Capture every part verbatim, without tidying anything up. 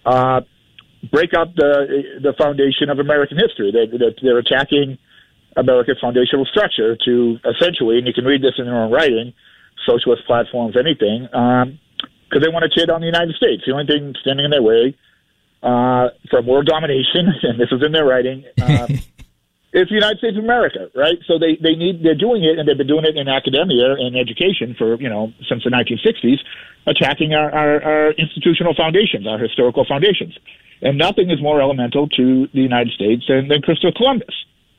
uh, break up the the foundation of American history. They, they're attacking America's foundational structure to essentially, and you can read this in their own writing, socialist platforms, anything, because um, they want to tear down the United States. The only thing standing in their way uh, from world domination, and this is in their writing, uh, is the United States of America, right? So they, they need, they're doing it, and they've been doing it in academia and education for, you know, since the nineteen sixties, attacking our, our, our institutional foundations, our historical foundations. And nothing is more elemental to the United States than, than Christopher Columbus.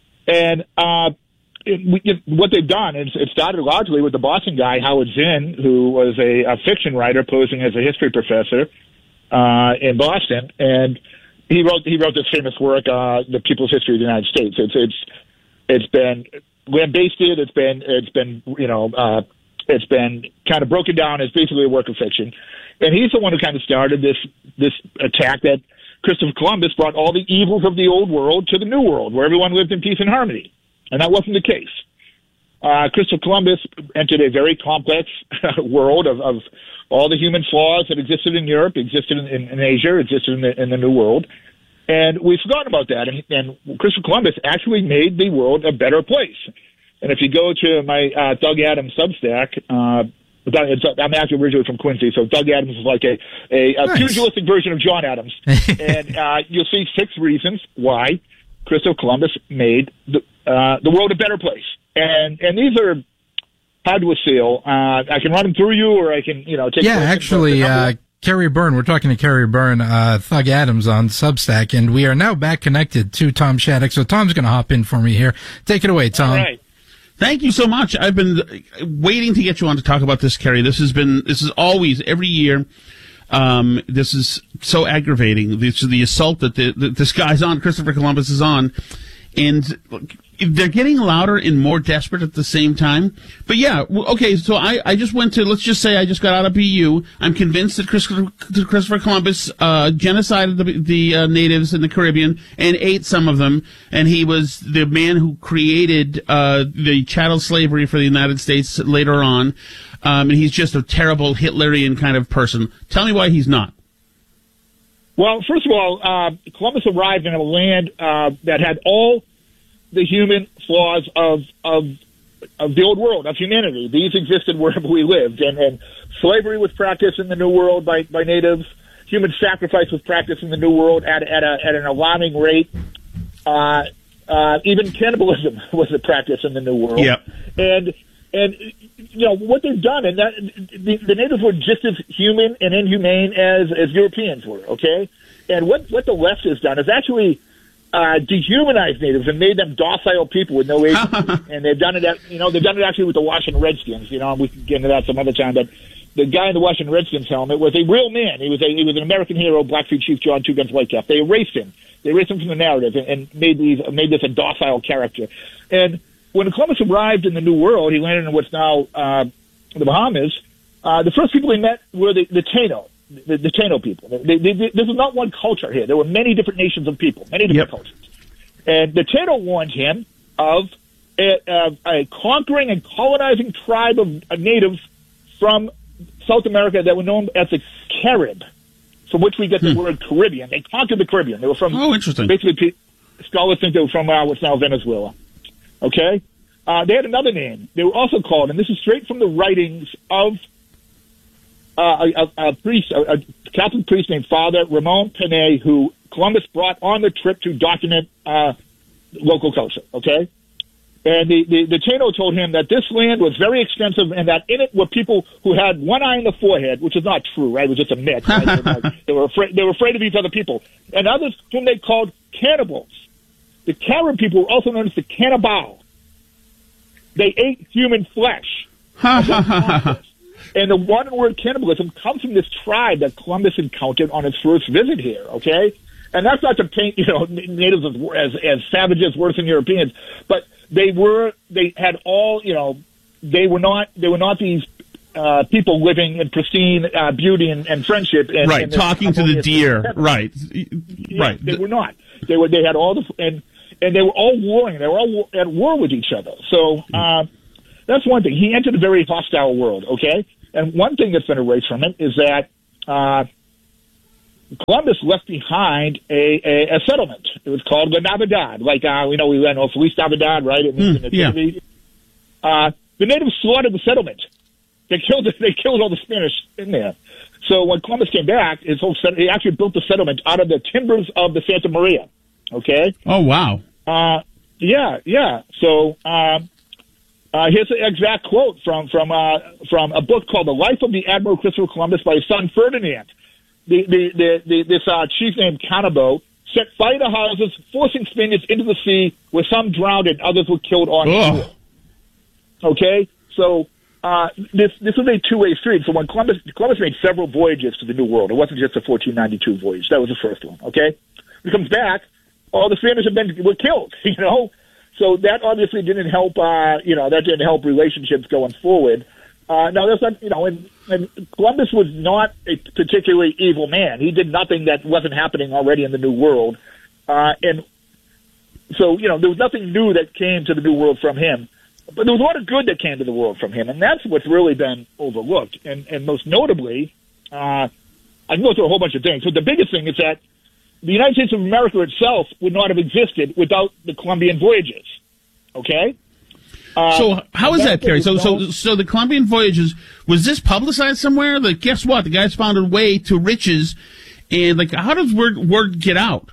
And uh, it, we, it, what they've done is it started largely with the Boston guy, Howard Zinn, who was a, a fiction writer posing as a history professor uh, in Boston. And he wrote he wrote this famous work, uh, The People's History of the United States. It's it's it's been lambasted. It's been it's been you know uh, it's been kind of broken down as basically a work of fiction. And he's the one who kind of started this this attack that Christopher Columbus brought all the evils of the old world to the new world, where everyone lived in peace and harmony. And that wasn't the case. Uh, Christopher Columbus entered a very complex world of, of all the human flaws that existed in Europe, existed in, in, in Asia, existed in the, in the New World. And we've forgotten about that. And, and Christopher Columbus actually made the world a better place. And if you go to my uh, Doug Adams Substack, uh, I'm actually originally from Quincy, so Doug Adams is like a, a, a nice. pugilistic version of John Adams. And uh, you'll see six reasons why Christopher Columbus made the, uh, the world a better place. And and these are hard to assail. Uh, I can run them through you, or I can, you know, take Yeah, actually, uh, Kerry Byrne, we're talking to Kerry Byrne, uh, Thug Adams on Substack, and we are now back connected to Tom Shattuck. So Tom's going to hop in for me here. Take it away, Tom. All right. Thank you so much. I've been waiting to get you on to talk about this, Kerry. This has been, this is always, every year, um, this is so aggravating. This is the assault that, the, that this guy's on, Christopher Columbus is on. And they're getting louder and more desperate at the same time. But yeah, okay, so I, I just went to, let's just say I just got out of B U. I'm convinced that Christopher, Christopher Columbus uh, genocided the, the uh, natives in the Caribbean and ate some of them. And he was the man who created uh, the chattel slavery for the United States later on. Um, and he's just a terrible Hitlerian kind of person. Tell me why he's not. Well, first of all, uh, Columbus arrived in a land uh, that had all the human flaws of of of the old world, of humanity. These existed wherever we lived, and, and slavery was practiced in the New World by, by natives. Human sacrifice was practiced in the New World at at, a, at an alarming rate. Uh, uh, even cannibalism was a practice in the New World. Yep. And and you know what they've done, and that the, the natives were just as human and inhumane as as Europeans were. Okay, and what what the left has done is actually uh, dehumanized natives and made them docile people with no agency. And they've done it, at, you know, they've done it actually with the Washington Redskins. You know, we can get into that some other time, but the guy in the Washington Redskins helmet was a real man. He was a he was an American hero, Blackfeet Chief John Two Guns Whitecap. They erased him. They erased him from the narrative and, and made these made this a docile character. And when Columbus arrived in the New World, he landed in what's now uh, the Bahamas. Uh, the first people he met were the, the Taino, the, the Taino people. They, they, they, this was not one culture here. There were many different nations of people, many different Yep. cultures. And the Taino warned him of a, a, a conquering and colonizing tribe of uh, natives from South America that were known as the Carib, from which we get the hmm. word Caribbean. They conquered the Caribbean. They were from, oh, interesting. basically, scholars think they were from uh, what's now Venezuela. Okay? Uh, they had another name. They were also called, and this is straight from the writings of uh, a, a, a priest, a, a Catholic priest named Father Ramon Penay, who Columbus brought on the trip to document uh, local culture. Okay? And the, the, the Taino told him that this land was very extensive and that in it were people who had one eye in the forehead, which is not true, right? It was just a myth. Right? They, were like, they, were afraid, they were afraid of these other people. And others whom they called cannibals. The Carib people were also known as the cannibal. They ate human flesh. And the one word cannibalism comes from this tribe that Columbus encountered on his first visit here, okay? And that's not to paint, you know, natives as, as, as savages worse than Europeans, but they were, they had all, you know, they were not, they were not these uh, people living in pristine uh, beauty and, and friendship. And, right, and talking to the deer, right. Yeah, right. They were not. They were, they had all the, and, and they were all warring. They were all at war with each other. So uh, that's one thing. He entered a very hostile world, okay? And one thing that's been erased from it is that uh, Columbus left behind a, a, a settlement. It was called La Navidad. Like, uh, we know we went, oh, Feliz Navidad, right? It means mm, yeah. Uh, the natives slaughtered the settlement. They killed They killed all the Spanish in there. So when Columbus came back, his whole set, he actually built the settlement out of the timbers of the Santa Maria. Okay? Oh, wow. Uh, yeah, yeah. So um, uh, here's an exact quote from from uh, from a book called The Life of the Admiral Christopher Columbus by his son Ferdinand. The, the, the, the, this uh, chief named Canabo set fire to houses, forcing Spaniards into the sea, where some drowned and others were killed on shore. Okay? So uh, this this was a two-way street. So when Columbus Columbus made several voyages to the New World, it wasn't just a fourteen ninety-two voyage. That was the first one. Okay? When he comes back, all the Spaniards have been were killed. You know, so that obviously didn't help. Uh, you know, that didn't help relationships going forward. Uh, no, that's not. You know, and, and Columbus was not a particularly evil man. He did nothing that wasn't happening already in the New World, uh, and so you know there was nothing new that came to the New World from him. But there was a lot of good that came to the world from him, and that's what's really been overlooked. And, and most notably, uh, I can go through a whole bunch of things, but the biggest thing is that the United States of America itself would not have existed without the Columbian voyages. Okay? Uh, so how is that, Kerry? So, so, so the Columbian voyages, was this publicized somewhere? Like, guess what? The guys found a way to riches, and like, how does word word get out?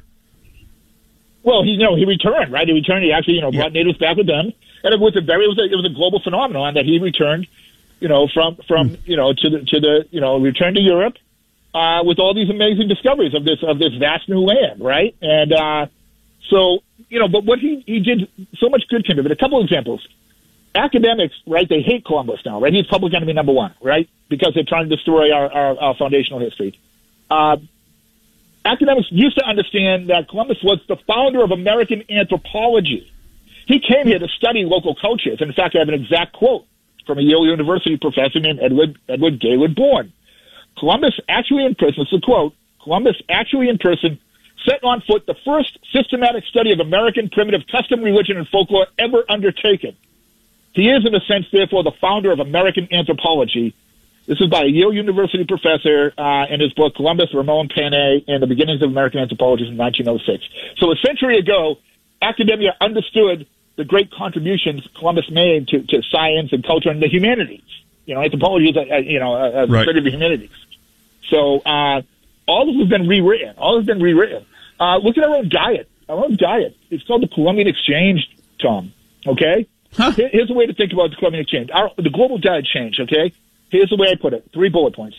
Well, he, you know, he returned, right? He returned. He actually, you know, brought yeah. natives back with them, and it was a very, it was a, it was a global phenomenon that he returned, you know, from from mm. you know to the to the you know returned to Europe uh, with all these amazing discoveries of this of this vast new land, right? And uh, so, you know, but what he he did so much good came of it. A couple examples. Academics, right, they hate Columbus now, right? He's public enemy number one, right? Because they're trying to destroy our, our, our foundational history. Uh, academics used to understand that Columbus was the founder of American anthropology. He came here to study local cultures. And in fact, I have an exact quote from a Yale University professor named Edward, Edward Gaylord Bourne. Columbus actually in person, it's a quote, Columbus actually in person set on foot the first systematic study of American primitive custom, religion, and folklore ever undertaken. He is, in a sense, therefore, the founder of American anthropology. This is by a Yale University professor uh, in his book, Columbus, Ramon Panay, and the Beginnings of American Anthropology in nineteen oh six. So a century ago, academia understood the great contributions Columbus made to, to science and culture and the humanities. You know, anthropology is, a, a, you know, a, a right. study of the humanities. So uh, all of this has been rewritten. All has been rewritten. Uh, look at our own diet. Our own diet. It's called the Columbian Exchange, Tom. Okay? Huh? Here's a way to think about the Columbian Exchange. Our, the global diet change, okay? Here's the way I put it. Three bullet points.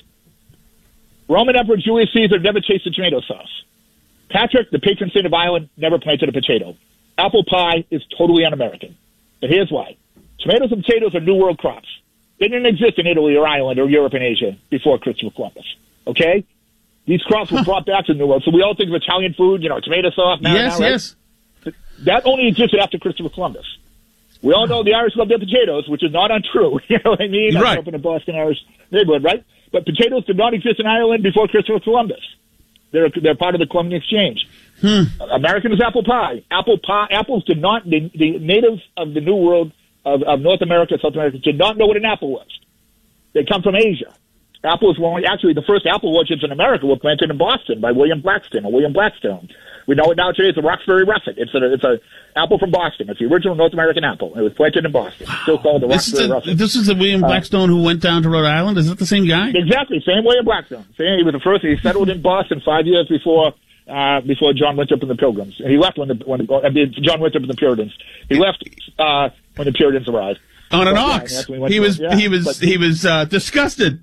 Roman Emperor Julius Caesar never tasted tomato sauce. Patrick, the patron saint of Ireland, never planted a potato. Apple pie is totally un-American. But here's why. Tomatoes and potatoes are New World crops. They didn't exist in Italy or Ireland or Europe and Asia before Christopher Columbus. Okay? These crops were brought back to the New World. So we all think of Italian food, you know, tomato sauce. Now, yes, now, right? yes. That only existed after Christopher Columbus. We all know the Irish love their potatoes, which is not untrue. You know what I mean? Right. I grew up in a Boston Irish neighborhood, right? But potatoes did not exist in Ireland before Christopher Columbus. They're they're part of the Columbian Exchange. Hmm. American is apple pie. Apple pie. Apples did not. The, the natives of the New World of, of North America, South America, did not know what an apple was. They come from Asia. Apples were only, actually, the first apple orchards in America were planted in Boston by William Blackstone or William Blackstone. We know it now today as the Roxbury Russet. It's a it's a apple from Boston. It's the original North American apple. It was planted in Boston. It's still called the This is, Roxbury the, Russet. this is the William Blackstone uh, who went down to Rhode Island? Is that the same guy? Exactly, same William Blackstone. Same, he was the first. He settled in Boston five years before uh, before John Winthrop and the Pilgrims. He left when the when the, I mean, John Winthrop and the Puritans. He left uh, when the Puritans arrived. On an but, ox. Yeah, he, was, yeah, he was but, he was uh, disgusted.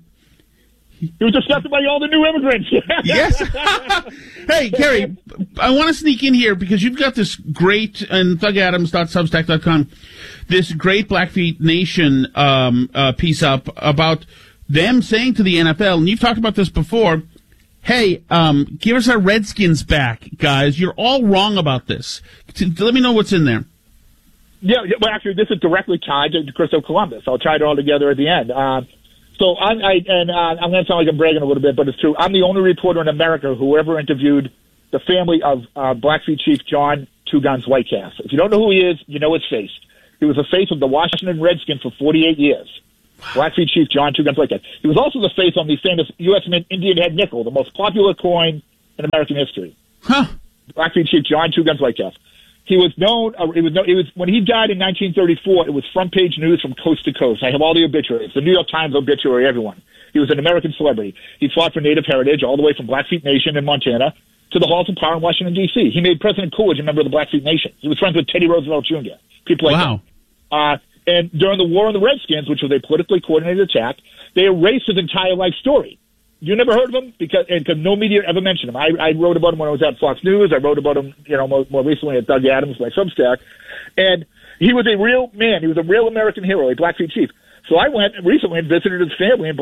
He was disgusted by all the new immigrants. Yes. Hey, Kerry, I want to sneak in here because you've got this great, and thug adams dot substack dot com, this great Blackfeet Nation um, uh, piece up about them saying to the N F L, and you've talked about this before, hey, um, give us our Redskins back, guys. You're all wrong about this. Let me know what's in there. Yeah, well, actually, this is directly tied to Christopher Columbus. I'll tie it all together at the end. Uh, So I'm, I, and uh, I'm going to sound like I'm bragging a little bit, but it's true. I'm the only reporter in America who ever interviewed the family of uh, Blackfeet Chief John Two Guns Whitecalf. If you don't know who he is, you know his face. He was the face of the Washington Redskins for forty-eight years. Blackfeet Chief John Two Guns Whitecalf. He was also the face on the famous U S Mint Indian Head nickel, the most popular coin in American history. Huh. Blackfeet Chief John Two Guns Whitecalf. He was known. Uh, it was no. It was when he died in nineteen thirty-four. It was front page news from coast to coast. I have all the obituaries. The New York Times obituary. Everyone. He was an American celebrity. He fought for Native heritage all the way from Blackfeet Nation in Montana to the halls of power in Washington D C. He made President Coolidge a member of the Blackfeet Nation. He was friends with Teddy Roosevelt Junior People like wow. that. Uh, and during the War on the Redskins, which was a politically coordinated attack, they erased his entire life story. You never heard of him because and because no media ever mentioned him. I, I wrote about him when I was at Fox News. I wrote about him, you know, more, more recently at Doug Adams, my Substack. And he was a real man. He was a real American hero, a Blackfeet chief. So I went recently and visited his family in